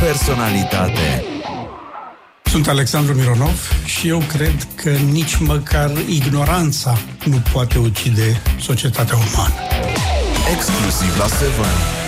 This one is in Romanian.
personalitate. Sunt Alexandru Mironov și eu cred că nici măcar ignoranța nu poate ucide societatea umană. Exclusiv la 7.